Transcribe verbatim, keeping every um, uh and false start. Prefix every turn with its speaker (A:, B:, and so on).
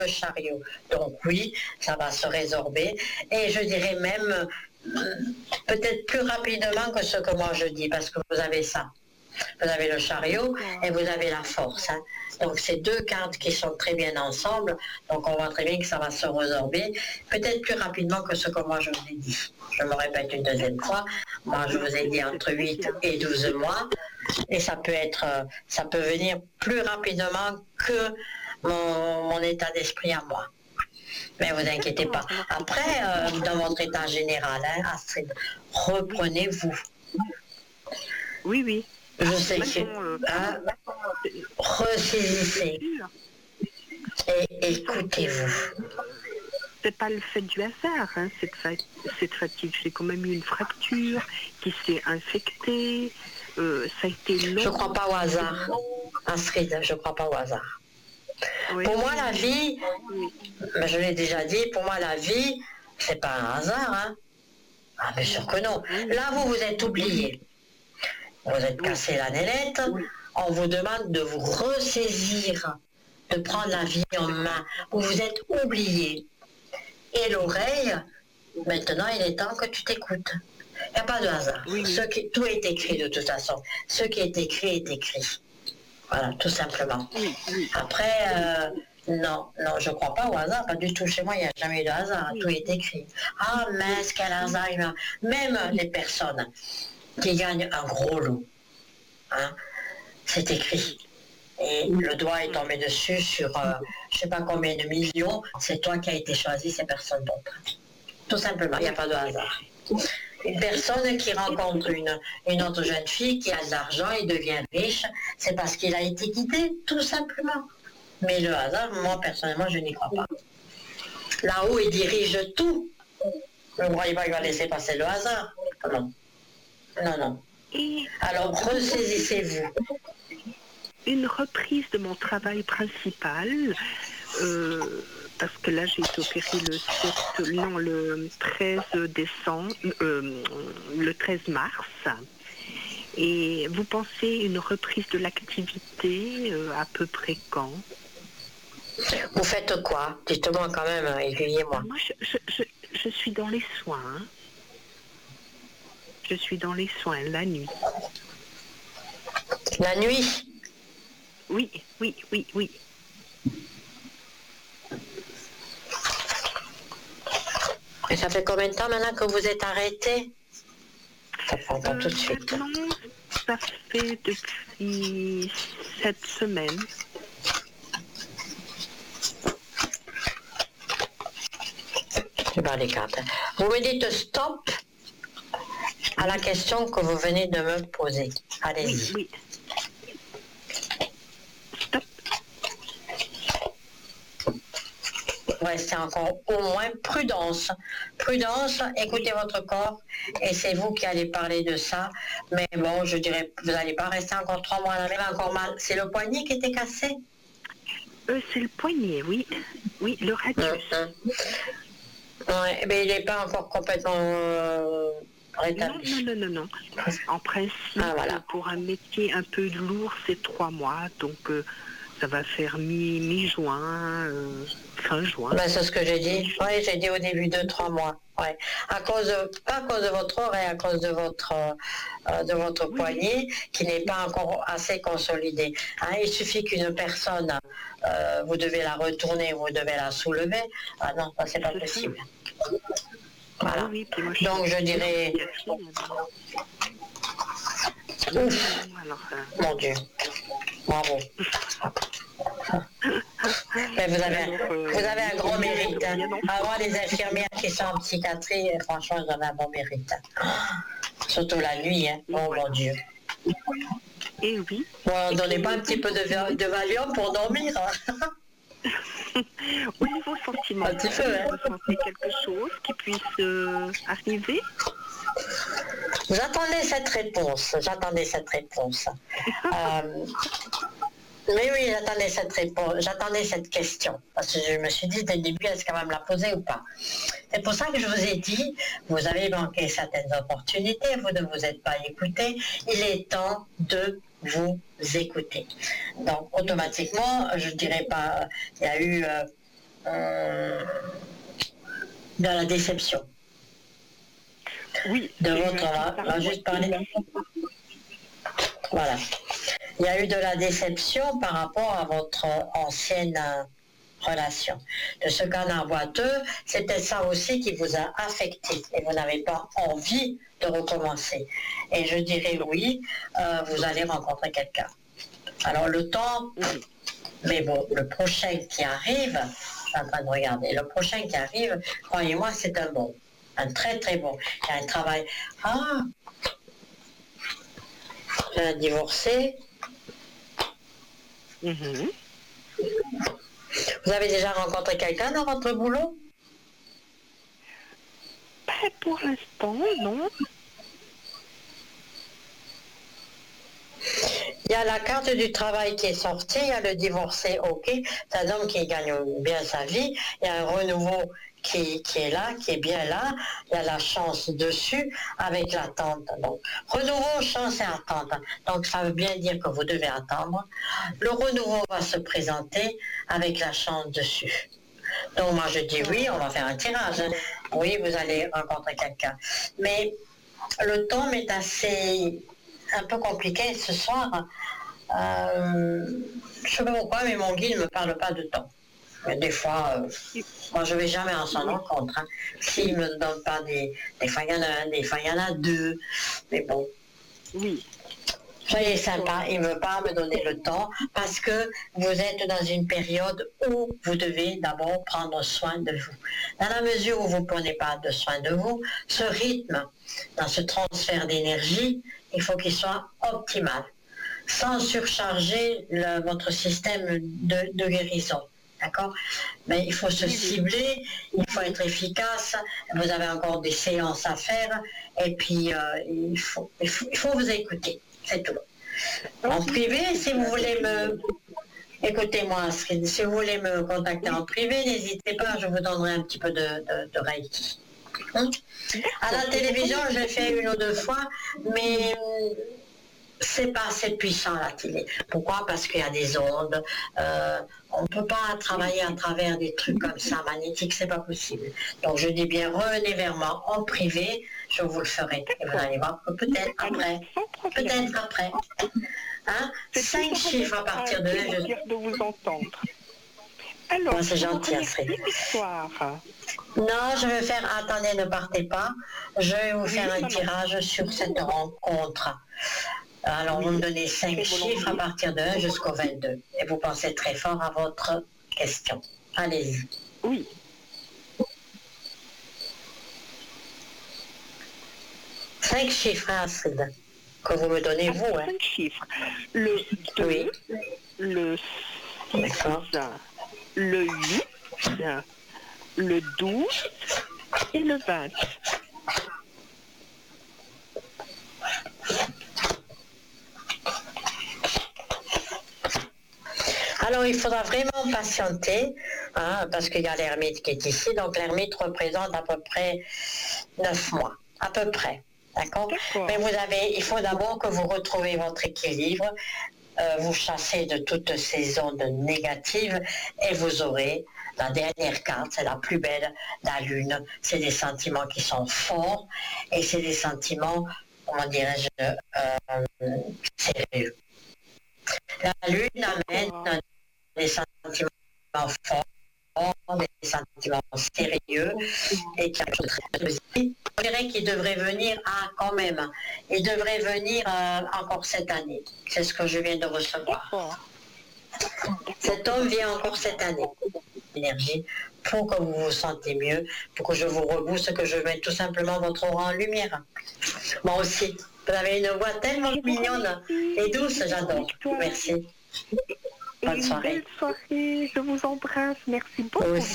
A: le chariot. Donc oui, ça va se résorber. Et je dirais même euh, peut-être plus rapidement que ce que moi je dis, parce que vous avez ça. Vous avez le chariot et vous avez la force. Hein. Donc c'est deux cartes qui sont très bien ensemble. Donc on voit très bien que ça va se résorber. Peut-être plus rapidement que ce que moi je vous ai dit. Je me répète une deuxième fois. Moi je vous ai dit entre huit et douze mois. Et ça peut être, ça peut venir plus rapidement que mon, mon état d'esprit à moi. Mais vous inquiétez pas. Après, euh, dans votre état général, hein, Astrid, reprenez-vous.
B: Oui, oui.
A: Je sais que hein, ressaisissez et écoutez-vous.
B: C'est pas le fait du hasard, hein, cette, fa cette fatigue. J'ai quand même eu une fracture qui s'est infectée. Euh, ça a été long.
A: Je ne crois pas au hasard, Astrid, je ne crois pas au hasard. Oui, pour moi, la vie, oui. Je l'ai déjà dit, pour moi, la vie, c'est pas un hasard. Hein. Ah, bien sûr que non. Là, vous vous êtes oublié. Vous êtes cassé la nénette, on vous demande de vous ressaisir, de prendre la vie en main, vous vous êtes oublié. Et l'oreille, maintenant il est temps que tu t'écoutes. Il n'y a pas de hasard. Oui. Ce qui, tout est écrit de toute façon. Ce qui est écrit est écrit. Voilà, tout simplement. Oui, oui. Après, euh, non, non, je ne crois pas au hasard, pas du tout. Chez moi, il n'y a jamais eu de hasard, oui. Tout est écrit. Ah mince, quel hasard. Même les personnes qui gagnent un gros lot. Hein, c'est écrit. Et le doigt est tombé dessus sur euh, je ne sais pas combien de millions. C'est toi qui as été choisi, ces personnes d'autres. Tout simplement, il n'y a pas de hasard. Une personne qui rencontre une, une autre jeune fille qui a de l'argent et devient riche, c'est parce qu'il a été guidé, tout simplement. Mais le hasard, moi personnellement, je n'y crois pas. Là-haut, il dirige tout. Vous ne croyez pas qu'il va laisser passer le hasard? Non. Non, non. Alors, ressaisissez-vous.
B: Une reprise de mon travail principal, euh, parce que là j'ai été opérée le, sept, non, le treize décembre, euh, le treize mars. Et vous pensez une reprise de l'activité euh, à peu près quand?
A: Vous faites quoi? Dites-moi quand même, aiguillez-moi.
B: Moi, je, je, je, je suis dans les soins. Je suis dans les soins la nuit.
A: La nuit?
B: Oui, oui, oui, oui.
A: Et ça fait combien de temps maintenant que vous êtes arrêté? Ça prend pas euh, tout de suite.
B: Non, ça fait depuis sept semaines.
A: Je vais les cartes. Vous me dites stop à la question que vous venez de me poser. Allez-y.
B: Oui, oui.
A: Restez encore au moins prudence. Prudence, écoutez votre corps et c'est vous qui allez parler de ça. Mais bon, je dirais, vous n'allez pas rester encore trois mois à la même, encore mal. C'est le poignet qui était cassé?
B: euh, C'est le poignet, oui. Oui, le radius.
A: Mmh. Ouais, mais il n'est pas encore complètement euh, rétabli.
B: Non, non, non, non, non. En principe, ah, voilà. Pour un métier un peu lourd, c'est trois mois. Donc, euh, ça va faire mi-juin, mi euh, fin juin.
A: Ben, c'est ce que j'ai dit. Oui, j'ai dit au début de trois mois. Ouais. À cause de, pas à cause de votre oreille, à cause de votre, euh, de votre oui. poignet qui n'est pas encore assez consolidé. Hein, il suffit qu'une personne, euh, vous devez la retourner, vous devez la soulever. Ah non, ça c'est pas possible. Voilà. Oui, oui, moi, je Donc je dirais... Ouf. Alors, euh... Mon Dieu. Bravo. Mais vous avez, vous avez un gros mérite. Hein. Avoir des infirmières qui sont en psychiatrie, franchement, ils ont un bon mérite. Surtout la nuit, hein. Oh mon Dieu.
B: Et oui.
A: Bon, donnez pas un petit peu de, de Valium pour dormir. Hein.
B: Au niveau sentimental,
A: un petit peu, hein.
B: vous sentez quelque chose qui puisse euh, arriver?
A: J'attendais cette réponse. J'attendais cette réponse. euh, Mais oui, j'attendais cette réponse, j'attendais cette question, parce que je me suis dit dès le début, est-ce qu'elle va me la poser ou pas? C'est pour ça que je vous ai dit, vous avez manqué certaines opportunités, vous ne vous êtes pas écouté, il est temps de vous écouter. Donc automatiquement, je ne dirais pas, il y a eu euh, euh, de la déception.
B: Oui.
A: De votre, on va juste parler. Voilà. Il y a eu de la déception par rapport à votre ancienne relation. De ce canard boiteux, c'était ça aussi qui vous a affecté et vous n'avez pas envie de recommencer. Et je dirais oui, euh, vous allez rencontrer quelqu'un. Alors le temps, mais bon, le prochain qui arrive, je suis en train de regarder, le prochain qui arrive, croyez-moi, c'est un bon, un très très bon. Il y a un travail. Ah, j'ai un divorcé.
B: Mm-hmm.
A: Vous avez déjà rencontré quelqu'un dans votre boulot?
B: Pas pour l'instant, non.
A: Il y a la carte du travail qui est sortie, il y a le divorcé, ok, c'est un homme qui gagne bien sa vie, il y a un renouveau qui, qui est là, qui est bien là, il y a la chance dessus avec l'attente. Donc, renouveau, chance et attente. Donc, ça veut bien dire que vous devez attendre. Le renouveau va se présenter avec la chance dessus. Donc, moi, je dis oui, on va faire un tirage. Oui, vous allez rencontrer quelqu'un. Mais le temps est assez... un peu compliqué ce soir. Euh, je ne sais pas pourquoi, mais mon guide ne me parle pas de temps. Mais des fois, euh, moi je ne vais jamais en s'en rencontre. Hein. S'il ne me donne pas des... Des fois il y en a un, des fois il y en a deux. Mais bon.
B: Oui.
A: Soyez sympa, il ne veut pas me donner le temps parce que vous êtes dans une période où vous devez d'abord prendre soin de vous. Dans la mesure où vous ne prenez pas de soin de vous, ce rythme, dans ce transfert d'énergie, il faut qu'il soit optimal, sans surcharger le, votre système de, de guérison. D'accord? Mais il faut se cibler, il faut être efficace, vous avez encore des séances à faire, et puis euh, il, faut, il, faut, il faut vous écouter, c'est tout. En privé, si vous voulez me... Écoutez-moi, si vous voulez me contacter en privé, n'hésitez pas, je vous donnerai un petit peu de, de, de Reiki. Hein? À la télévision, je l'ai fait une ou deux fois, mais c'est pas assez puissant la télé. Pourquoi? Parce qu'il y a des ondes. Euh, on ne peut pas travailler à travers des trucs comme ça, magnétiques, c'est pas possible. Donc je dis bien, revenez vers moi en privé, je vous le ferai. Et vous allez voir que peut-être après, peut-être après. Hein? Cinq chiffres à partir de là.
B: Je... de vous entendre. Alors,
A: bon, c'est gentil, Astrid. Non, je vais faire... Attendez, ne partez pas. Je vais vous oui, faire un tirage sur cette rencontre. Alors, oui, vous me donnez cinq chiffres à partir de un jusqu'au vingt-deux. Et vous pensez très fort à votre question. Allez-y.
B: Oui.
A: Cinq chiffres, hein, Astrid, que vous me donnez, vous. Hein.
B: Cinq chiffres. Le deux, oui. Le six, le huit, le douze et le vingt.
A: Alors, il faudra vraiment patienter, hein, parce qu'il y a l'ermite qui est ici. Donc, l'ermite représente à peu près neuf mois, à peu près. D'accord? Mais vous avez, il faut d'abord que vous retrouvez votre équilibre, euh, vous chassez de toutes ces ondes négatives et vous aurez la dernière carte, c'est la plus belle, la lune. C'est des sentiments qui sont forts et c'est des sentiments, comment dirais-je, euh, sérieux. La lune amène des sentiments forts, des sentiments sérieux et qui je dirais qu'il devrait venir ah, quand même. Il devrait venir euh, encore cette année. C'est ce que je viens de recevoir. Cet homme vient encore cette année. Énergie pour que vous vous sentez mieux, pour que je vous rebooste, que je mette tout simplement votre aura en lumière. Moi aussi. Vous avez une voix tellement mignonne et douce, j'adore. Merci. Bonne soirée.
B: Belle soirée, je vous embrasse, merci beaucoup.